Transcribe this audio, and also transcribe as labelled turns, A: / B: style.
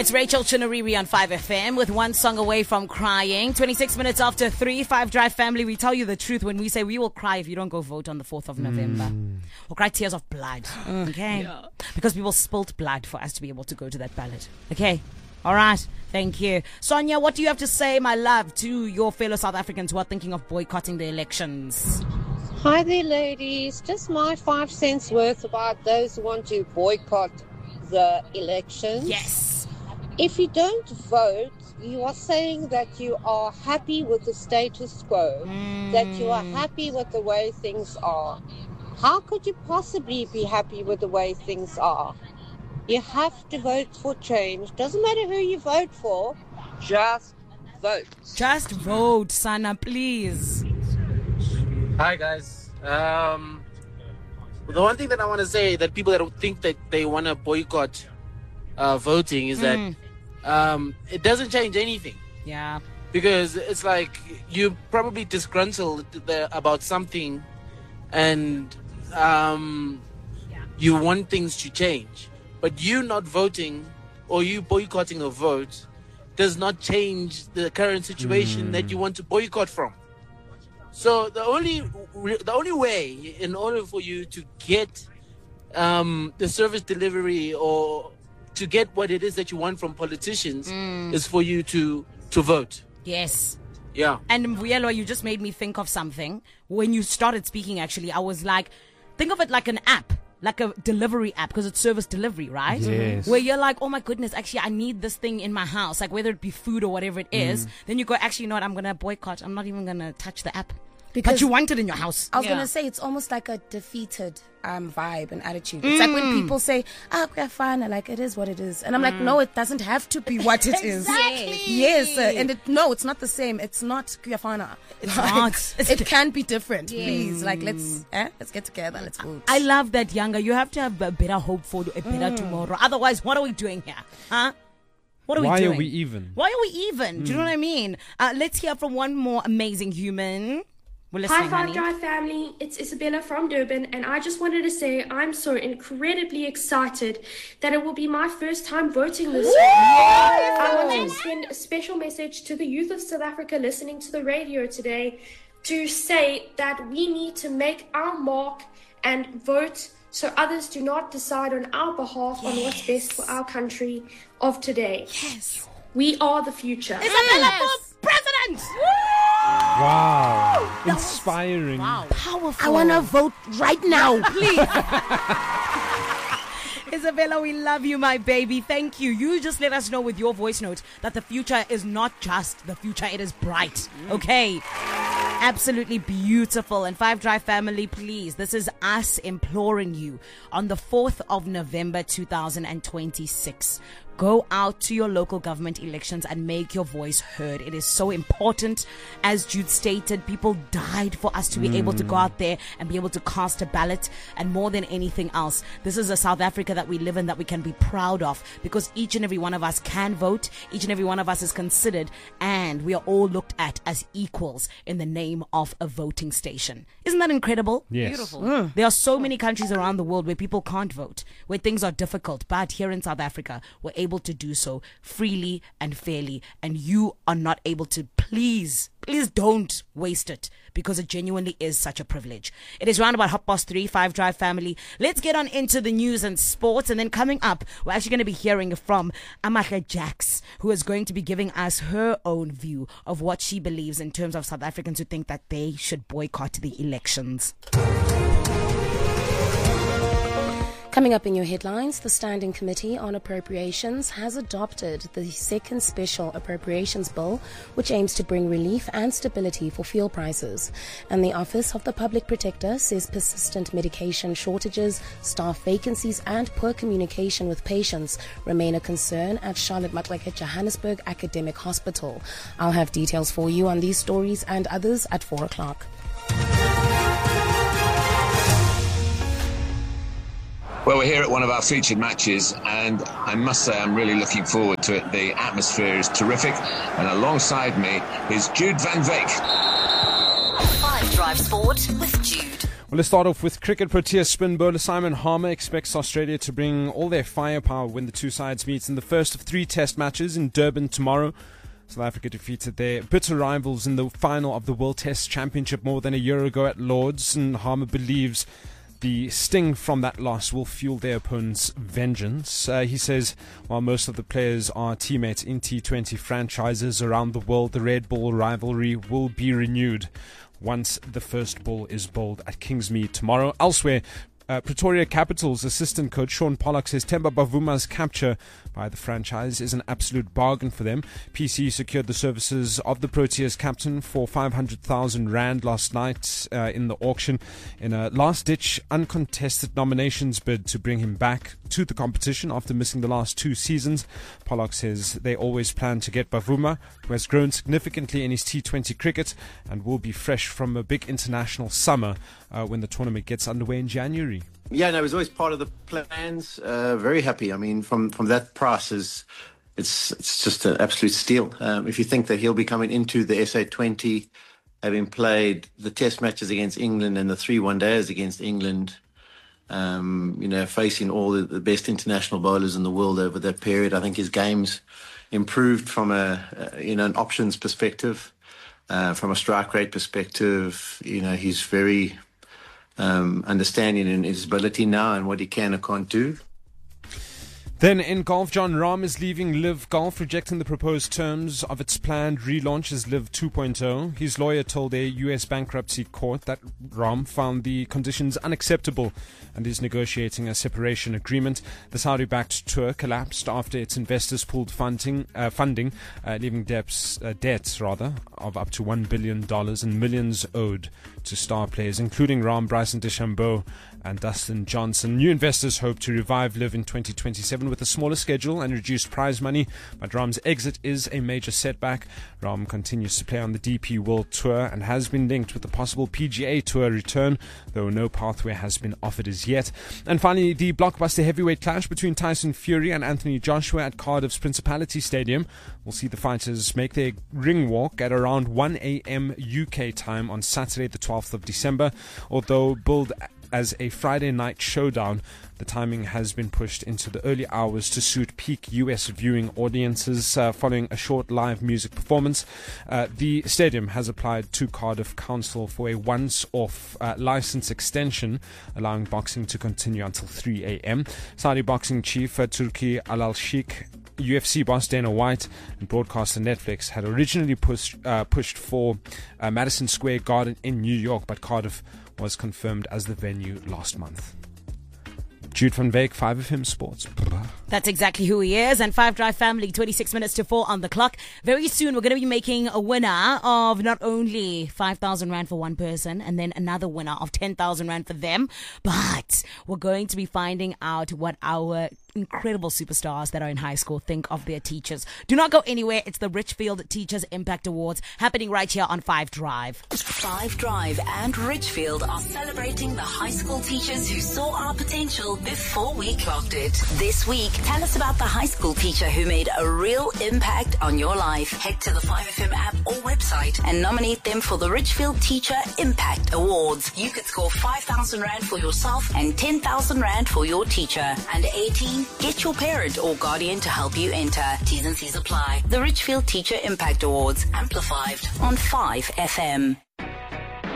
A: It's Rachel Chinariri on 5FM with one song away from crying. 26 minutes after 3, 5 Drive family, we tell you the truth when we say we will cry if you don't go vote on the 4th of November. We'll cry tears of blood, okay? Yeah. Because people spilt blood for us to be able to go to that ballot, okay? All right, thank you. Sonia, what do you have to say, my love, to your fellow South Africans who are thinking of boycotting the elections?
B: Hi there, ladies. Just my 5 cents worth about those who want to boycott the elections.
A: Yes.
B: If you don't vote, you are saying that you are happy with the status quo, that you are happy with the way things are. How could you possibly be happy with the way things are? You have to vote for change. Doesn't matter who you vote for, just vote.
A: Just vote, Sana, please.
C: Hi, guys. The one thing that I want to say that people that think that they want to boycott voting is that it doesn't change anything.
A: Yeah.
C: Because it's like you're probably disgruntled about something and you want things to change. But you not voting or you boycotting a vote does not change the current situation that you want to boycott from. So the only way in order for you to get the service delivery or to get what it is that you want from politicians is for you to vote.
A: Yes.
C: Yeah.
A: And Mbuyelwa, you just made me think of something. When you started speaking, actually, I was like, think of it like an app. Like a delivery app, because it's service delivery, right?
D: Yes.
A: Where you're like, oh my goodness, actually, I need this thing in my house, like whether it be food or whatever it is. Then you go, actually, you know what, I'm going to boycott. I'm not even going to touch the app. But you want it in your house.
E: I was going to say, it's almost like a defeated vibe and attitude. It's like when people say, we're fine, like, it is what it is. And I'm like, no, it doesn't have to be what it is.
A: Exactly.
E: Yes. And it's not the same. It's not kuyafana.
A: It's not.
E: It can be different. Please. Like, let's get together. Let's vote.
A: I love that, Younger. You have to have a better hope for a better tomorrow. Otherwise, what are we doing here? Huh? What are we doing?
D: Why are we even?
A: Why are we even? Do you know what I mean? Let's hear from one more amazing human.
F: Hi, 5 Drive family. It's Isabella from Durban, and I just wanted to say I'm so incredibly excited that it will be my first time voting this year. I want to send a special message to the youth of South Africa listening to the radio today to say that we need to make our mark and vote so others do not decide on our behalf on what's best for our country of today.
A: Yes.
F: We are the future.
A: Isabella for president!
D: Wow. Inspiring.
A: Wow. Powerful.
E: I want to vote right now.
A: Please. Isabella, we love you, my baby. Thank you. You just let us know with your voice note that the future is not just the future, it is bright. Okay. Absolutely beautiful. And 5 Drive family, please, this is us imploring you on the 4th of November 2026. Go out to your local government elections and make your voice heard. It is so important. As Jude stated, people died for us to be able to go out there and be able to cast a ballot. And more than anything else, this is a South Africa that we live in that we can be proud of, because each and every one of us can vote. Each and every one of us is considered, and we are all looked at as equals in the name of a voting station. Isn't that incredible?
D: Yes.
A: Beautiful. There are so many countries around the world where people can't vote, where things are difficult. But here in South Africa, we're able to do so freely and fairly, and you are not able to. Please don't waste it, because it genuinely is such a privilege. It is round about 3:30, 5 Drive family. Let's get on into the news and sports, and then coming up, we're actually going to be hearing from Amahle Jax, who is going to be giving us her own view of what she believes in terms of South Africans who think that they should boycott the elections.
E: Coming up in your headlines, the Standing Committee on Appropriations has adopted the second special appropriations bill, which aims to bring relief and stability for fuel prices. And the Office of the Public Protector says persistent medication shortages, staff vacancies and poor communication with patients remain a concern at Charlotte Maxeke Johannesburg Academic Hospital. I'll have details for you on these stories and others at 4 o'clock.
G: Well, we're here at one of our featured matches, and I must say I'm really looking forward to it. The atmosphere is terrific, and alongside me is Jude van Veek.
H: 5 Drive Sport with Jude.
D: Well, let's start off with cricket. Proteas spin bowler Simon Harmer expects Australia to bring all their firepower when the two sides meet in the first of 3 test matches in Durban tomorrow. South Africa defeated their bitter rivals in the final of the World Test Championship more than a year ago at Lord's, and Harmer believes the sting from that loss will fuel their opponent's vengeance. He says while most of the players are teammates in T20 franchises around the world, the red ball rivalry will be renewed once the first ball is bowled at Kingsmead tomorrow. Elsewhere, Pretoria Capitals assistant coach Sean Pollock says Themba Bavuma's capture by the franchise is an absolute bargain for them. PC secured the services of the Proteas captain for 500,000 rand last night in the auction in a last-ditch uncontested nominations bid to bring him back to the competition after missing the last 2 seasons. Pollock says they always plan to get Bavuma, who has grown significantly in his T20 cricket and will be fresh from a big international summer when the tournament gets underway in January.
H: Yeah, no, it was always part of the plans. Very happy. I mean, from that price, it's just an absolute steal. If you think that he'll be coming into the SA20, having played the test matches against England and the 3 one-days against England, facing all the best international bowlers in the world over that period, I think his game's improved from an options perspective, from a strike rate perspective. He's very understanding in his ability now and what he can and can't do.
D: Then in golf, Jon Rahm is leaving Live Golf, rejecting the proposed terms of its planned relaunch as Live 2.0. His lawyer told a U.S. bankruptcy court that Rahm found the conditions unacceptable and is negotiating a separation agreement. The Saudi-backed tour collapsed after its investors pulled funding, leaving debts of up to $1 billion and millions owed to star players, including Rahm, Bryson DeChambeau and Dustin Johnson. New investors hope to revive Live in 2027 with a smaller schedule and reduced prize money, but Rahm's exit is a major setback. Rahm continues to play on the DP World Tour and has been linked with a possible PGA Tour return, though no pathway has been offered as yet. And finally, the blockbuster heavyweight clash between Tyson Fury and Anthony Joshua at Cardiff's Principality Stadium will see the fighters make their ring walk at around 1 a.m. UK time on Saturday the 12th of December. Although billed as a Friday night showdown, the timing has been pushed into the early hours to suit peak US viewing audiences following a short live music performance. The stadium has applied to Cardiff Council for a once-off license extension, allowing boxing to continue until 3 a.m. Saudi boxing chief Turki Al-Sheikh, UFC boss Dana White and broadcaster Netflix had originally pushed for Madison Square Garden in New York, but Cardiff was confirmed as the venue last month. Jude van Veek, 5FM Sports.
A: That's exactly who he is. And 5 Drive family, 26 minutes to 4 on the clock. Very soon, we're going to be making a winner of not only 5,000 Rand for one person and then another winner of 10,000 Rand for them, but we're going to be finding out what our incredible superstars that are in high school think of their teachers. Do not go anywhere. It's the Richfield Teachers Impact Awards happening right here on 5 Drive.
I: 5 Drive and Richfield are celebrating the high school teachers who saw our potential before we clocked it. This week, tell us about the high school teacher who made a real impact on your life. Head to the 5FM app or website and nominate them for the Richfield Teacher Impact Awards. You could score 5,000 Rand for yourself and 10,000 Rand for your teacher. Under 18, get your parent or guardian to help you enter. T's and C's apply. The Richfield Teacher Impact Awards, amplified on 5FM.